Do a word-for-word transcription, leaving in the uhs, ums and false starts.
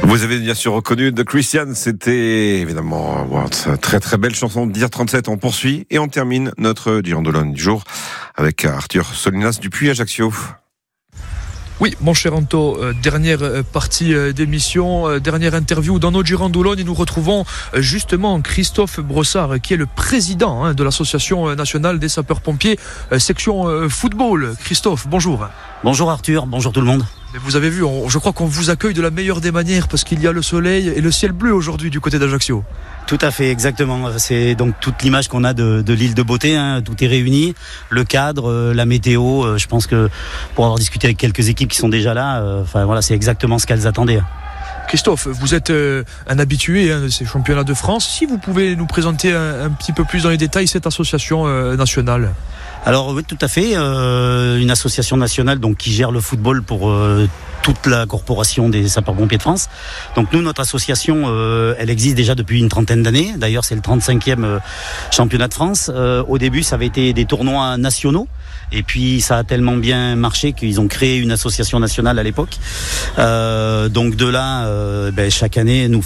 Vous avez bien sûr reconnu The Christian, c'était évidemment une très très belle chanson de dix heures trente-sept. On poursuit et on termine notre Girondolone du jour avec Arthur Solinas du Puy-Ajaccio. Oui, mon cher Anto, euh, dernière partie euh, d'émission, euh, dernière interview dans nos Girondolone et nous retrouvons euh, justement Christophe Brossard qui est le président hein, de l'association nationale des sapeurs-pompiers euh, section euh, football. Christophe, bonjour. Bonjour Arthur, bonjour tout le monde. Mais vous avez vu, on, je crois qu'on vous accueille de la meilleure des manières parce qu'il y a le soleil et le ciel bleu aujourd'hui du côté d'Ajaccio. Tout à fait, exactement. C'est donc toute l'image qu'on a de, de l'île de beauté. Hein. Tout est réuni. Le cadre, la météo. Je pense que pour avoir discuté avec quelques équipes qui sont déjà là, euh, enfin voilà, c'est exactement ce qu'elles attendaient. Christophe, vous êtes euh, un habitué hein, de ces championnats de France. Si vous pouvez nous présenter un, un petit peu plus dans les détails cette association euh, nationale. Alors oui, tout à fait. Euh, une association nationale donc qui gère le football pour euh, toute la corporation des sapeurs-pompiers de France. Donc nous, notre association, euh, elle existe déjà depuis une trentaine d'années. D'ailleurs, c'est le trente-cinquième euh, championnat de France. Euh, au début, ça avait été des tournois nationaux. Et puis ça a tellement bien marché qu'ils ont créé une association nationale à l'époque. Euh, donc de là, euh, ben, chaque année, nous